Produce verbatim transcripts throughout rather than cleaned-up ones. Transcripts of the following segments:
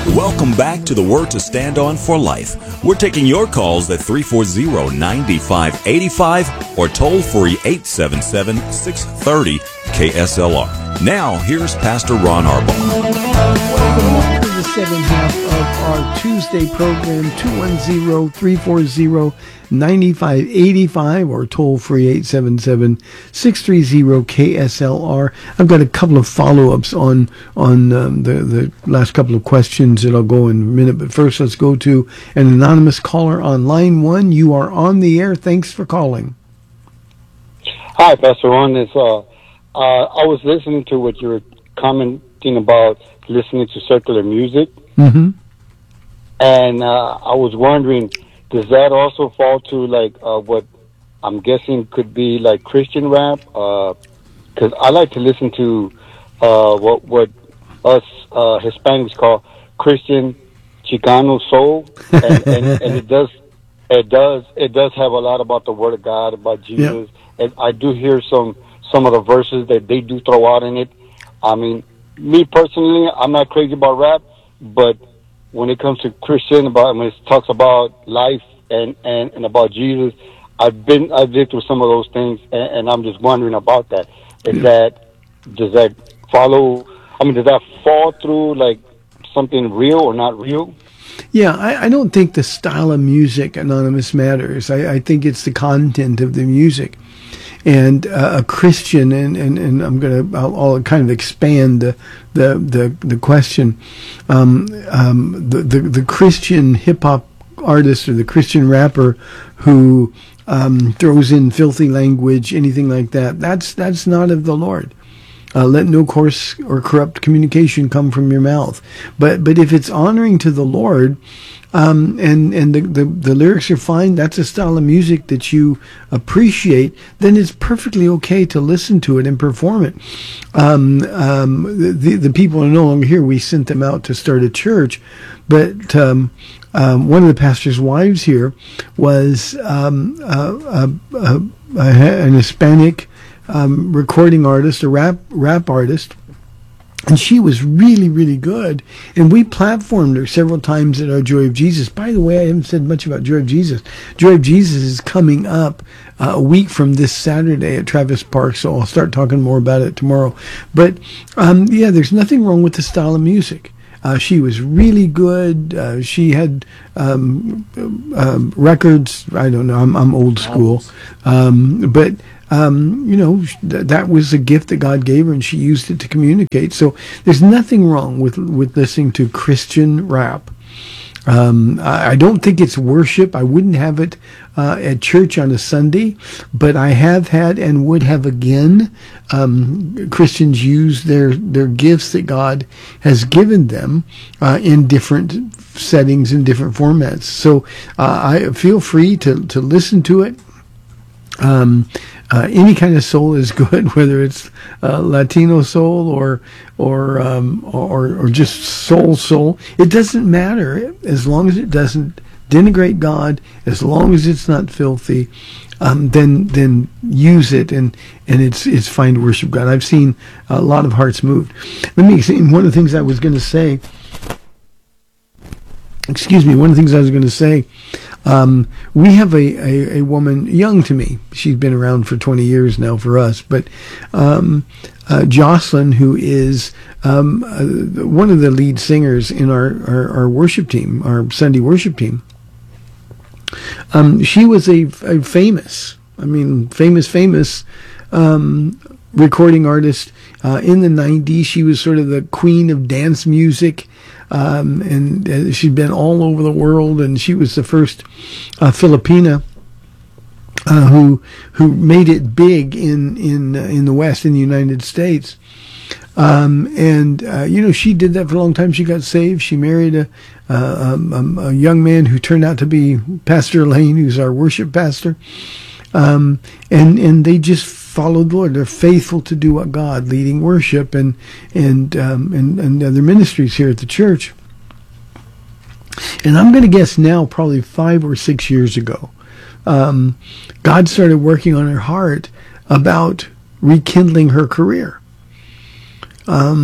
Welcome back to the Word to Stand On for Life. We're taking your calls at three four zero, nine five eight five or toll free eight seven seven, six three zero K S L R. Now, here's Pastor Ron Arbaugh. Welcome to the second half of our Tuesday program, two one zero, three four zero, nine five eight five or toll free eight seven seven, six three zero K S L R. I've got a couple of follow-ups on on um, the, the last couple of questions that I'll go in a minute. But first, let's go to an anonymous caller on line one. You are on the air. Thanks for calling. Hi, Pastor Ron. It's, uh, uh, I was listening to what you were commenting about listening to secular music. Mm-hmm. And uh, I was wondering, does that also fall to like uh, what I'm guessing could be like Christian rap? Because uh, I like to listen to uh, what what us uh, Hispanics call Christian Chicano soul, and, and, and it does it does it does have a lot about the Word of God, about Jesus, yeah. And I do hear some some of the verses that they do throw out in it. I mean, me personally, I'm not crazy about rap, but when it comes to Christian, about when it talks about life and, and, and about Jesus, I've been I've been through some of those things, and, and I'm just wondering about that. Is yeah. that does that follow? I mean, does that fall through like something real or not real? Yeah, I, I don't think the style of music, Anonymous, matters. I, I think it's the content of the music. And uh, a Christian, and, and, and I'm going to, I'll, I'll kind of expand the the, the, the question. Um, um, the, the, the Christian hip-hop artist or the Christian rapper who um, throws in filthy language, anything like that, that's that's not of the Lord. Uh, let no coarse or corrupt communication come from your mouth. But but if it's honoring to the Lord, um, and and the, the, the lyrics are fine, that's a style of music that you appreciate, then it's perfectly okay to listen to it and perform it. Um, um, the, the people are no longer here. We sent them out to start a church. But um, um, one of the pastor's wives here was um, uh, uh, uh, an Hispanic Um, recording artist, a rap rap artist, and she was really, really good. And we platformed her several times at our Joy of Jesus. By the way, I haven't said much about Joy of Jesus. Joy of Jesus is coming up uh, a week from this Saturday at Travis Park, so I'll start talking more about it tomorrow. But um, yeah, there's nothing wrong with the style of music. Uh, she was really good. Uh, she had um, um, records. I don't know. I'm, I'm old school, um, but. Um, you know, th- that was a gift that God gave her, and she used it to communicate. So there's nothing wrong with with listening to Christian rap. Um, I, I don't think it's worship. I wouldn't have it uh, at church on a Sunday, but I have had and would have again um, Christians use their, their gifts that God has given them uh, in different settings and different formats. So uh, I feel free to, to listen to it. Um, Uh, any kind of soul is good, whether it's uh, Latino soul or or, um, or or just soul soul. It doesn't matter as long as it doesn't denigrate God. As long as it's not filthy, um, then then use it, and and it's it's fine to worship God. I've seen a lot of hearts moved. Let me see. One of the things I was going to say. Excuse me. One of the things I was going to say. Um, we have a, a, a woman young to me. She's been around for twenty years now for us, but um, uh, Jocelyn, who is um, uh, one of the lead singers in our, our, our worship team, our Sunday worship team. Um, she was a, a famous, I mean, famous, famous um, recording artist uh, in the nineties. She was sort of the queen of dance music. Um, and uh, she'd been all over the world, and she was the first uh, Filipina uh, who who made it big in in uh, in the West, in the United States. Um, and uh, you know, she did that for a long time. She got saved. She married a, uh, um, a young man who turned out to be Pastor Lane, who's our worship pastor. Um, and and they just followed the Lord. They're faithful to do what God, leading worship and and um, and, and other ministries here at the church. And I'm going to guess now, probably five or six years ago, um, God started working on her heart about rekindling her career. Um,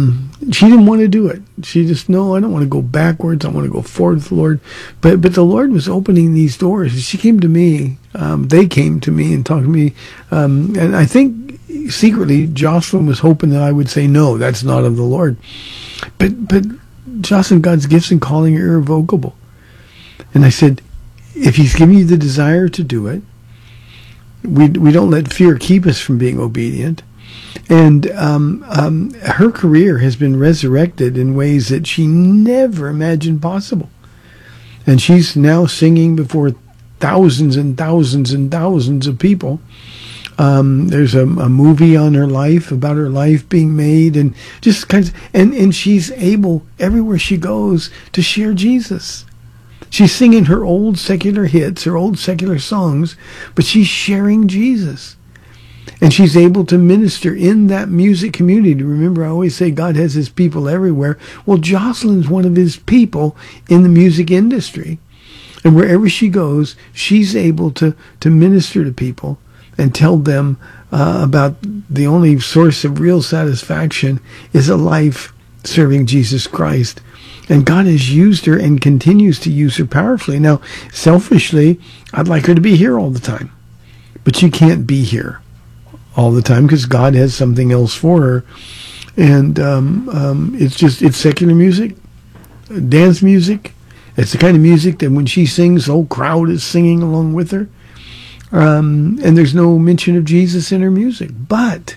she didn't want to do it. She just, no, I don't want to go backwards. I want to go forward with the Lord. But but the Lord was opening these doors. She came to me. Um, they came to me and talked to me. Um, and I think secretly Jocelyn was hoping that I would say, no, that's not of the Lord. But, but Jocelyn, God's gifts and calling are irrevocable. And I said, if he's giving you the desire to do it, we we don't let fear keep us from being obedient. And um, um, her career has been resurrected in ways that she never imagined possible. And she's now singing before thousands and thousands and thousands of people. Um, there's a, a movie on her life, about her life being made, and just kinds of, and, and she's able, everywhere she goes, to share Jesus. She's singing her old secular hits, her old secular songs, but she's sharing Jesus. And she's able to minister in that music community. Remember, I always say God has his people everywhere. Well, Jocelyn's one of his people in the music industry. And wherever she goes, she's able to, to minister to people and tell them uh, about the only source of real satisfaction is a life serving Jesus Christ. And God has used her and continues to use her powerfully. Now, selfishly, I'd like her to be here all the time. But she can't be here all the time because God has something else for her. And um, um, it's just, it's secular music, dance music. It's the kind of music that when she sings, the whole crowd is singing along with her. Um, and there's no mention of Jesus in her music. But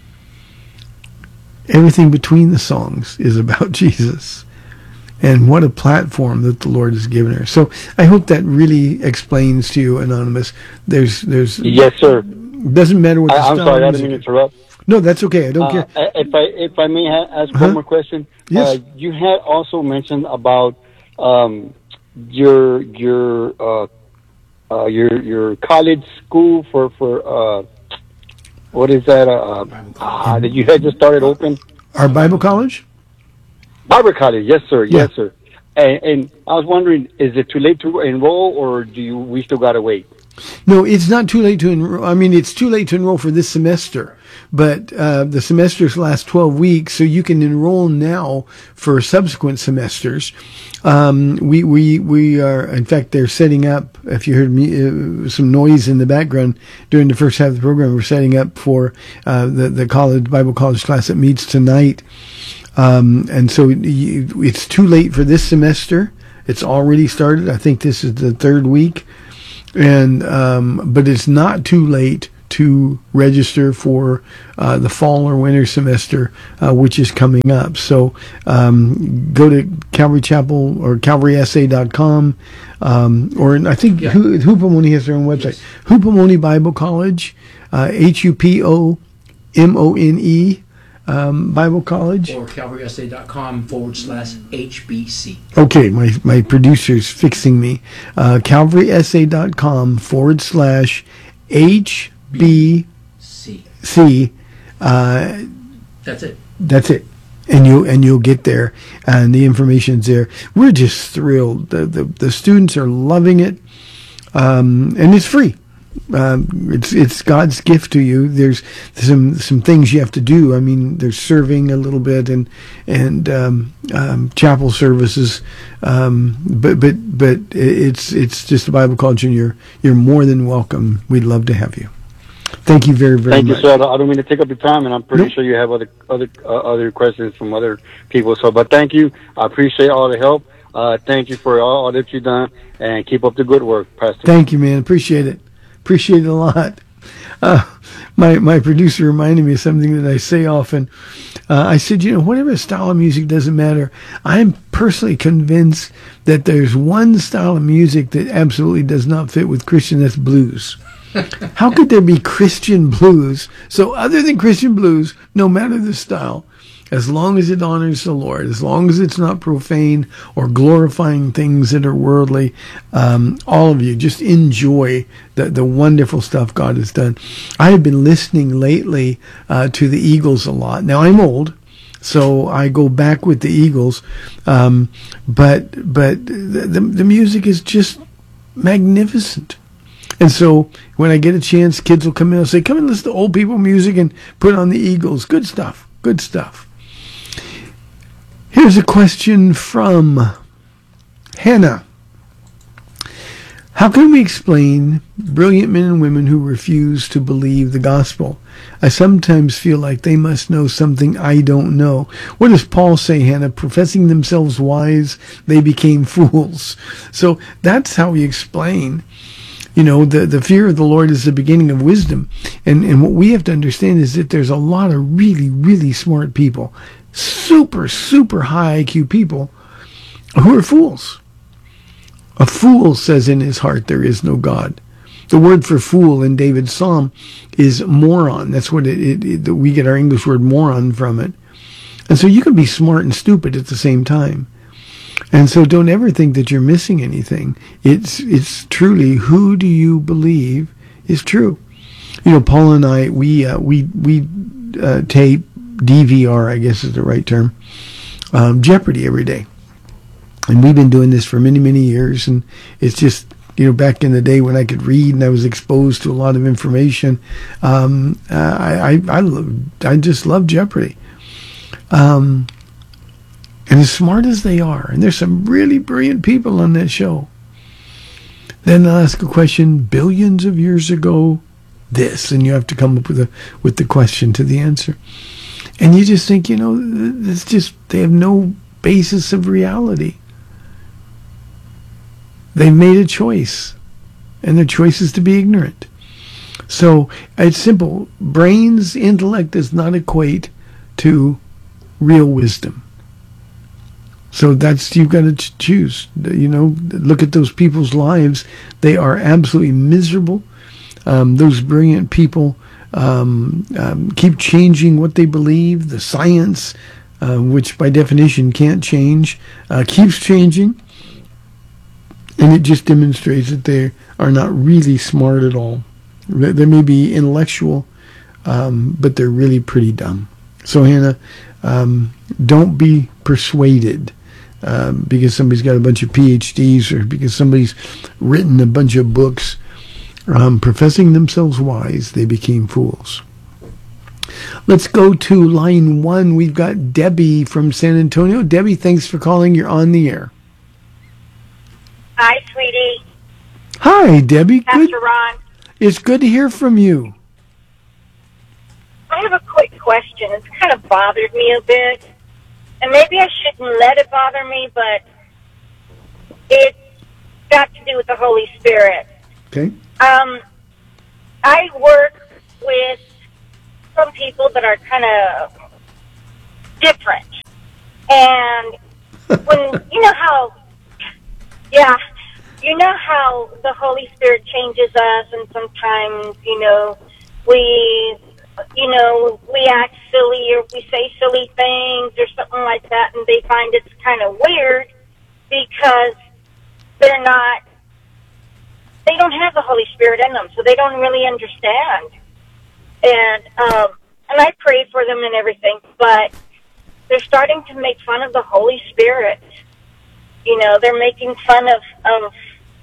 everything between the songs is about Jesus. And what a platform that the Lord has given her. So I hope that really explains to you, Anonymous. There's, there's. Yes, sir. Doesn't matter what the I, I'm style sorry, I of didn't mean music to interrupt. No, that's okay. I don't Uh, care. if I if I may ha- ask Huh? one more question, Yes. uh, you had also mentioned about um, your your uh, uh, your your college school for for uh, what is that? Uh, uh, that you had just started open. Our Bible college? Bible college, yes, sir, Yeah. yes, sir. And, and I was wondering, is it too late to enroll, or do you we still gotta wait? No, it's not too late to enroll. I mean, it's too late to enroll for this semester, but uh, the semesters last twelve weeks, so you can enroll now for subsequent semesters. Um, we, we, we are, in fact, they're setting up, if you heard me, uh, some noise in the background during the first half of the program, we're setting up for uh, the, the college, Bible college class that meets tonight. Um, and so you, it's too late for this semester. It's already started. I think this is the third week. And um, but it's not too late to register for uh, the fall or winter semester, uh, which is coming up. So um, go to Calvary Chapel or calvary s a dot com, um, or I think Yeah. Hu- Hupomone has their own website. Yes. Hupomone Bible College, uh, H U P O M O N E um, Bible College. Or calvarysa.com forward slash HBC. Okay, my, my producer's fixing me. Uh, calvarysa.com forward slash H B C. C. Uh, That's it. that's it. And you and you'll get there, and the information's there. We're just thrilled. The the, the students are loving it, um, and it's free. Um, it's it's God's gift to you. There's some some things you have to do. I mean, there's serving a little bit and and um, um, chapel services, um, but but but it's it's just a Bible college, and you're you're more than welcome. We'd love to have you. Thank you very very Thank much. you, sir. I don't I don't mean to take up your time, and I'm pretty Nope. sure you have other other uh, other questions from other people. So, but thank you. I appreciate all the help. Uh, thank you for all, all that you've done, and keep up the good work, Pastor. Thank you, man. Appreciate it. Appreciate it a lot. Uh, my my producer reminded me of something that I say often. Uh, I said, you know, whatever style of music doesn't matter. I'm personally convinced that there's one style of music that absolutely does not fit with Christian. That's blues. How could there be Christian blues? So other than Christian blues, no matter the style, as long as it honors the Lord, as long as it's not profane or glorifying things that are worldly, um, all of you just enjoy the, the wonderful stuff God has done. I have been listening lately uh, to the Eagles a lot. Now, I'm old, so I go back with the Eagles, um, but but the, the, the music is just magnificent. And so when I get a chance, kids will come in and say, come and listen to old people music and put on the Eagles. Good stuff. Good stuff. Here's a question from Hannah. How can we explain brilliant men and women who refuse to believe the gospel? I sometimes feel like they must know something I don't know. What does Paul say, Hannah? Professing themselves wise, they became fools. So that's how we explain. You know, the, the fear of the Lord is the beginning of wisdom. And, and what we have to understand is that there's a lot of really, really smart people, super, super high I Q people who are fools. A fool says in his heart there is no God. The word for fool in David's psalm is moron. That's what it, it, it, we get our English word moron from it. And so you can be smart and stupid at the same time. And so don't ever think that you're missing anything. It's it's truly, who do you believe is true? You know, Paul and I, we uh, we we uh, tape D V R, I guess is the right term, um, Jeopardy every day. And we've been doing this for many, many years. And it's just, you know, back in the day when I could read and I was exposed to a lot of information, um, uh, I, I, I, loved, I just love Jeopardy. Um, and as smart as they are, and there's some really brilliant people on that show, then they'll ask a question billions of years ago, this, and you have to come up with a, with the question to the answer. And you just think, you know, it's just, they have no basis of reality. They've made a choice, and their choice is to be ignorant. So it's simple. Brains, intellect does not equate to real wisdom. So that's, you've got to ch- choose. You know, look at those people's lives. They are absolutely miserable. Um, those brilliant people um, um, keep changing what they believe. The science, uh, which by definition can't change, uh, keeps changing. And it just demonstrates that they are not really smart at all. They may be intellectual, um, but they're really pretty dumb. So, Hannah, um, don't be persuaded um, because somebody's got a bunch of P H Ds or because somebody's written a bunch of books. Um, professing themselves wise, they became fools. Let's go to line one. We've got Debbie from San Antonio. Debbie, thanks for calling. You're on the air. Hi, sweetie. Hi, Debbie. Pastor Good. Ron. It's good to hear from you. I have a quick question. It's kind of bothered me a bit. And maybe I shouldn't let it bother me, but it's got to do with the Holy Spirit. Okay. Um, I work with some people that are kind of different. And when, you know how, yeah, you know how the Holy Spirit changes us, and sometimes, you know, we, you know, we act silly or we say silly things or something like that, and they find it's kind of weird because they're not, they don't have the Holy Spirit in them, so they don't really understand. And, um, and I pray for them and everything, but they're starting to make fun of the Holy Spirit. You know, they're making fun of, of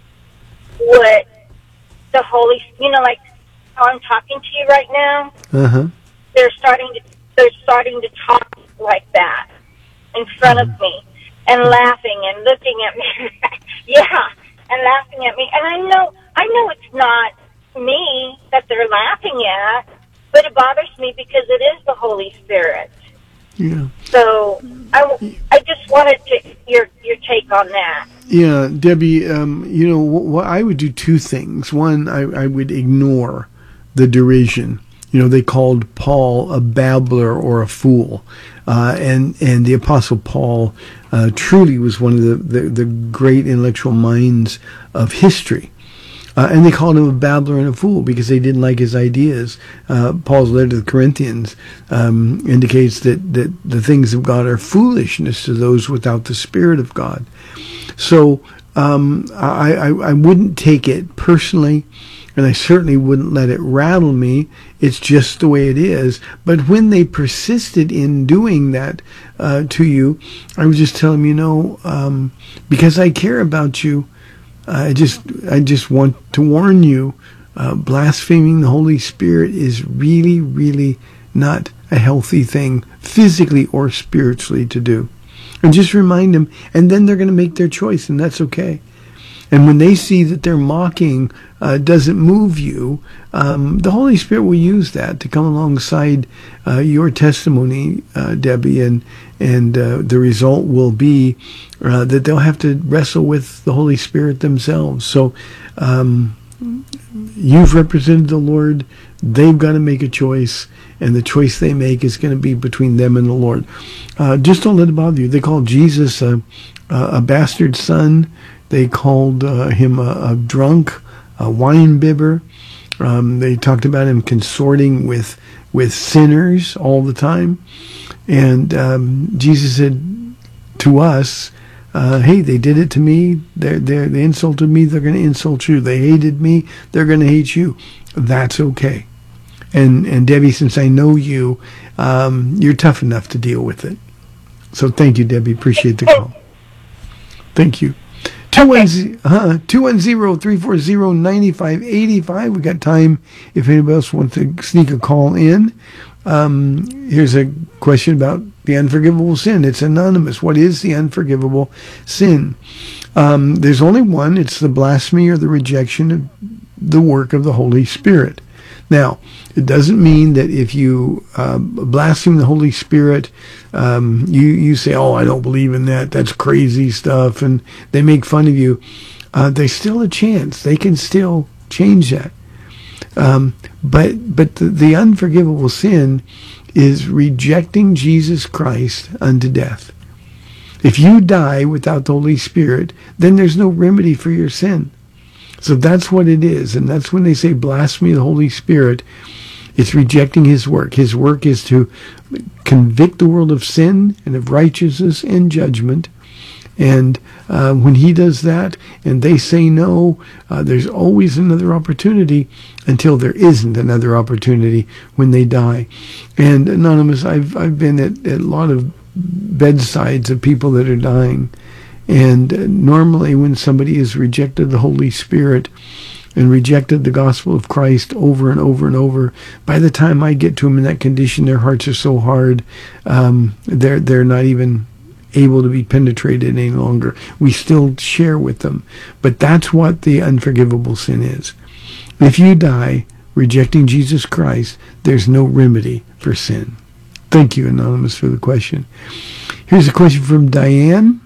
what the Holy, you know, like how I'm talking to you right now. Uh-huh. They're starting to, they're starting to talk like that in front mm-hmm. of me and laughing and looking at me. Yeah, and laughing at me. And I know, I know it's not me that they're laughing at, but it bothers me because it is the Holy Spirit. Yeah. So I, I just wanted to your your take on that. Yeah, Debbie. Um, you know, what I would do two things. One, I, I would ignore the derision. You know, they called Paul a babbler or a fool, uh, and and the Apostle Paul uh, truly was one of the, the the great intellectual minds of history. Uh, and they called him a babbler and a fool because they didn't like his ideas. Uh, Paul's letter to the Corinthians um, indicates that, that the things of God are foolishness to those without the Spirit of God. So um, I, I, I wouldn't take it personally, and I certainly wouldn't let it rattle me. It's just the way it is. But when they persisted in doing that uh, to you, I would just tell them, you know, um, because I care about you, I just, I just want to warn you, uh, blaspheming the Holy Spirit is really, really not a healthy thing, physically or spiritually, to do. And just remind them, and then they're going to make their choice, and that's okay. And when they see that their mocking uh, doesn't move you, um, the Holy Spirit will use that to come alongside uh, your testimony, uh, Debbie, and and uh, the result will be uh, that they'll have to wrestle with the Holy Spirit themselves. So um, you've represented the Lord. They've got to make a choice, and the choice they make is going to be between them and the Lord. Uh, just don't let it bother you. They called Jesus a, a bastard son. They called uh, him a, a drunk, a wine bibber. Um, they talked about him consorting with with sinners all the time. And um, Jesus said to us, uh, hey, they did it to me. They're, they're, they insulted me. They're going to insult you. They hated me. They're going to hate you. That's okay. And, and Debbie, since I know you, um, you're tough enough to deal with it. So thank you, Debbie. Appreciate the call. Thank you. two one zero, three four zero, nine five eight five. We got time if anybody else wants to sneak a call in. Um, here's a question about the unforgivable sin. It's anonymous. What is the unforgivable sin? Um, there's only one. It's the blasphemy or the rejection of the work of the Holy Spirit. Now, it doesn't mean that if you uh, blaspheme the Holy Spirit, um, you, you say, oh, I don't believe in that. That's crazy stuff. And they make fun of you. Uh, there's still a chance. They can still change that. Um, but but the, the unforgivable sin is rejecting Jesus Christ unto death. If you die without the Holy Spirit, then there's no remedy for your sin. So that's what it is. And that's when they say blasphemy of the Holy Spirit, it's rejecting his work. His work is to convict the world of sin and of righteousness and judgment. And uh, when he does that and they say no, uh, there's always another opportunity until there isn't another opportunity when they die. And Anonymous, I've I've been at, at a lot of bedsides of people that are dying. And uh, normally when somebody has rejected the Holy Spirit and rejected the gospel of Christ over and over and over, by the time I get to them in that condition, their hearts are so hard, um, they're they're not even able to be penetrated any longer. We still share with them. But that's what the unforgivable sin is. If you die rejecting Jesus Christ, there's no remedy for sin. Thank you, Anonymous, for the question. Here's a question from Diane.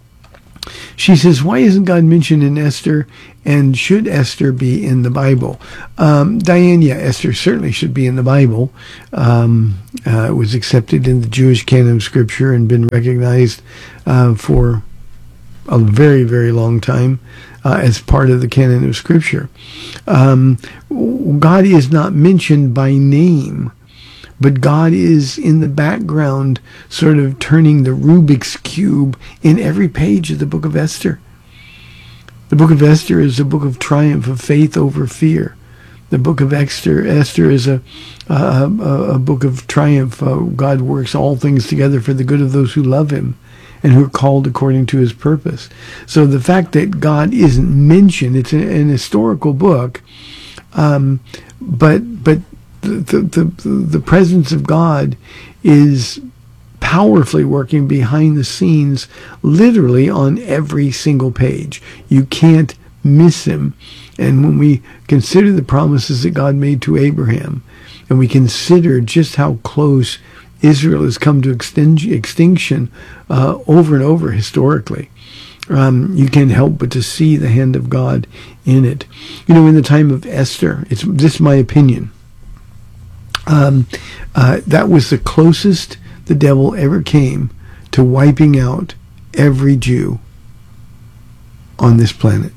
She says, why isn't God mentioned in Esther, and should Esther be in the Bible? Um, Diane, yeah, Esther certainly should be in the Bible. Um, uh, it was accepted in the Jewish canon of Scripture and been recognized uh, for a very, very long time uh, as part of the canon of Scripture. Um, God is not mentioned by name, but God is in the background sort of turning the Rubik's Cube in every page of the book of Esther. The book of Esther is a book of triumph of faith over fear. The book of Esther, Esther is a, a, a book of triumph. Uh, God works all things together for the good of those who love him and who are called according to his purpose. So the fact that God isn't mentioned, it's a, an historical book, um, but but The, the, the, the presence of God is powerfully working behind the scenes, literally on every single page. You can't miss him. And when we consider the promises that God made to Abraham, and we consider just how close Israel has come to extin- extinction uh, over and over historically, um, you can't help but to see the hand of God in it. You know, in the time of Esther, it's this is my opinion, Um, uh, that was the closest the devil ever came to wiping out every Jew on this planet.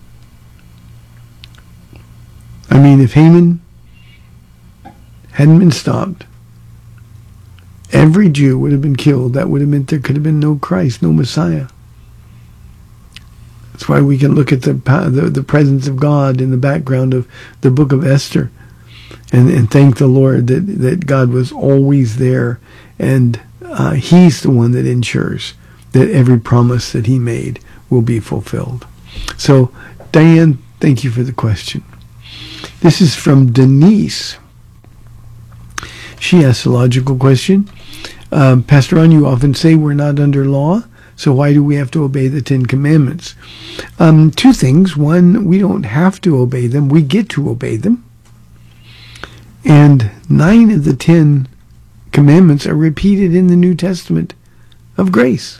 I mean, if Haman hadn't been stopped, every Jew would have been killed. That would have meant there could have been no Christ, no Messiah. That's why we can look at the the, the presence of God in the background of the book of Esther. And, and thank the Lord that, that God was always there, and uh, he's the one that ensures that every promise that he made will be fulfilled. So, Diane, thank you for the question. This is from Denise. She asked a logical question. Um, Pastor Ron, you often say we're not under law, so why do we have to obey the Ten Commandments? Um, two things. One, we don't have to obey them. We get to obey them. And nine of the ten commandments are repeated in the New Testament of grace.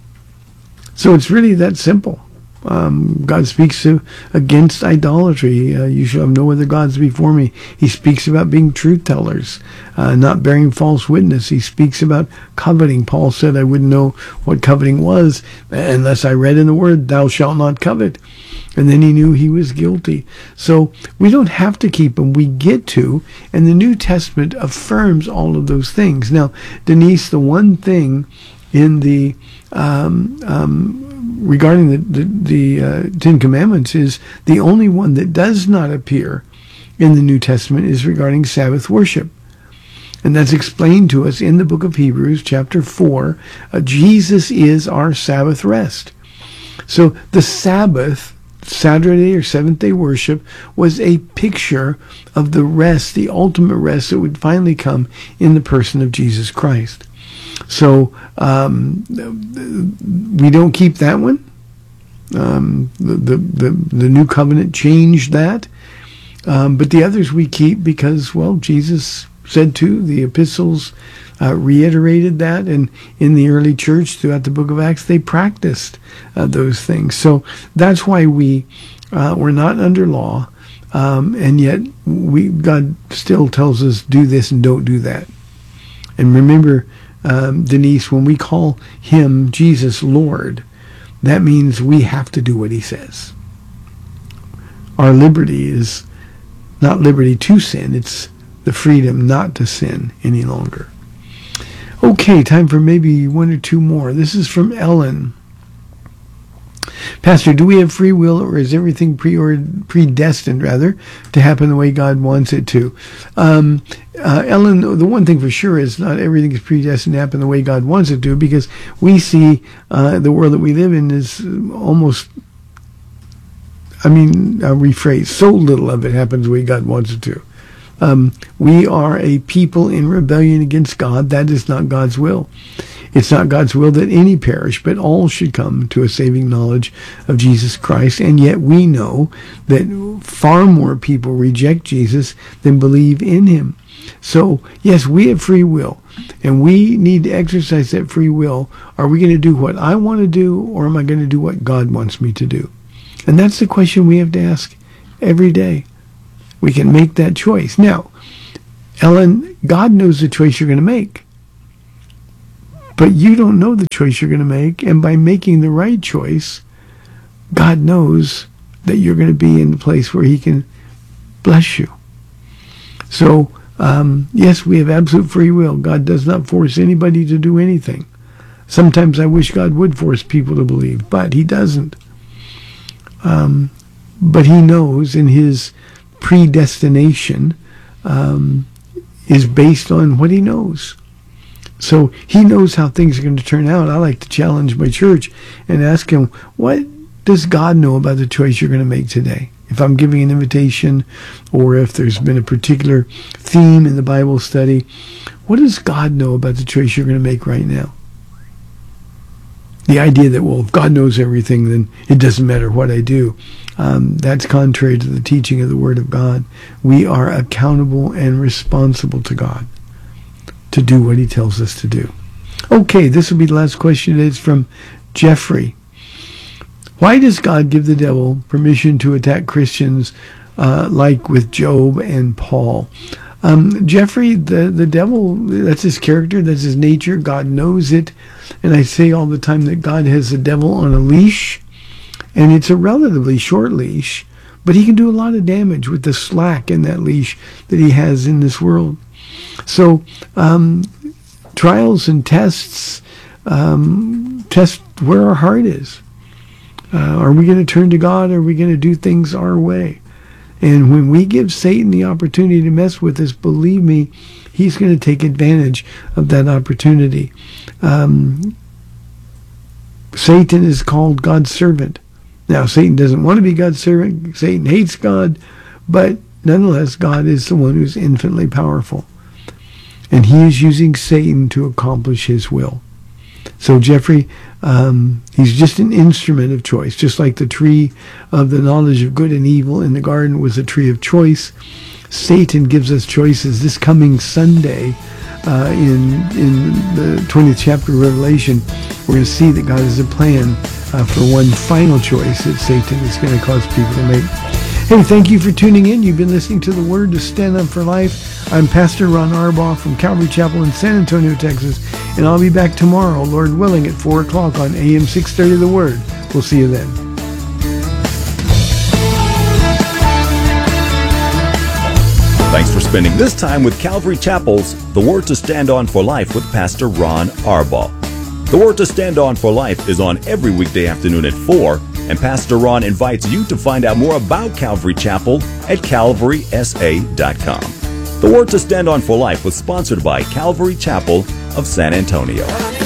So it's really that simple. Um, God speaks to, against idolatry. Uh, you shall have no other gods before me. He speaks about being truth tellers, uh, not bearing false witness. He speaks about coveting. Paul said, I wouldn't know what coveting was unless I read in the Word, thou shalt not covet. And then he knew he was guilty. So we don't have to keep them. We get to. And the New Testament affirms all of those things. Now, Denise, the one thing in the um, um, regarding the, the, the uh, Ten Commandments is the only one that does not appear in the New Testament is regarding Sabbath worship. And that's explained to us in the book of Hebrews, chapter four. Uh, Jesus is our Sabbath rest. So the Sabbath, Saturday or seventh day worship, was a picture of the rest, the ultimate rest that would finally come in the person of Jesus Christ. So um, we don't keep that one. Um, the, the, the, the new covenant changed that. Um, but the others we keep because, well, Jesus said to. The epistles uh, reiterated that. And in the early church throughout the book of Acts, they practiced uh, those things. So that's why we, uh, we're not under law. Um, and yet we God still tells us do this and don't do that. And remember, Um, Denise, when we call him, Jesus, Lord, that means we have to do what he says. Our liberty is not liberty to sin. It's the freedom not to sin any longer. Okay, time for maybe one or two more. This is from Ellen. Pastor, do we have free will, or is everything pre or predestined, rather, to happen the way God wants it to? Um, uh, Ellen, the one thing for sure is not everything is predestined to happen the way God wants it to, because we see uh, the world that we live in is almost, I mean, I'll rephrase, so little of it happens the way God wants it to. Um, we are a people in rebellion against God. That is not God's will. It's not God's will that any perish, but all should come to a saving knowledge of Jesus Christ. And yet we know that far more people reject Jesus than believe in him. So, yes, we have free will, and we need to exercise that free will. Are we going to do what I want to do, or am I going to do what God wants me to do? And that's the question we have to ask every day. We can make that choice. Now, Ellen, God knows the choice you're going to make. But you don't know the choice you're going to make, and by making the right choice, God knows that you're going to be in the place where he can bless you. So, um, yes, we have absolute free will. God does not force anybody to do anything. Sometimes I wish God would force people to believe, but he doesn't. Um, but he knows, in his predestination um, is based on what he knows. So he knows how things are going to turn out. I like to challenge my church and ask him, what does God know about the choice you're going to make today? If I'm giving an invitation, or if there's been a particular theme in the Bible study, what does God know about the choice you're going to make right now? The idea that, well, if God knows everything, then it doesn't matter what I do. Um, that's contrary to the teaching of the Word of God. We are accountable and responsible to God to do what he tells us to do. Okay, this will be the last question. It's from Jeffrey. Why does God give the devil permission to attack Christians uh, like with Job and Paul? Um, Jeffrey, the, the devil, that's his character, that's his nature. God knows it. And I say all the time that God has the devil on a leash, and it's a relatively short leash, but he can do a lot of damage with the slack in that leash that he has in this world. So um, trials and tests um, test where our heart is. Uh, are we going to turn to God, or are we going to do things our way? And when we give Satan the opportunity to mess with us, believe me, he's going to take advantage of that opportunity. Um, Satan is called God's servant. Now, Satan doesn't want to be God's servant. Satan hates God, but nonetheless, God is the one who's infinitely powerful. And he is using Satan to accomplish his will. So Jeffrey, um, he's just an instrument of choice, just like the tree of the knowledge of good and evil in the garden was a tree of choice. Satan gives us choices. This coming Sunday, uh, in in the twentieth chapter of Revelation, we're going to see that God has a plan uh, for one final choice that Satan is going to cause people to make. Hey, thank you for tuning in. You've been listening to The Word to Stand Up for Life. I'm Pastor Ron Arbaugh from Calvary Chapel in San Antonio, Texas, and I'll be back tomorrow, Lord willing, at four o'clock on A M six thirty The Word. We'll see you then. Thanks for spending this time with Calvary Chapel's The Word to Stand On for Life with Pastor Ron Arbaugh. The Word to Stand On for Life is on every weekday afternoon at four, and Pastor Ron invites you to find out more about Calvary Chapel at calvary s a dot com. The Word to Stand On for Life was sponsored by Calvary Chapel of San Antonio.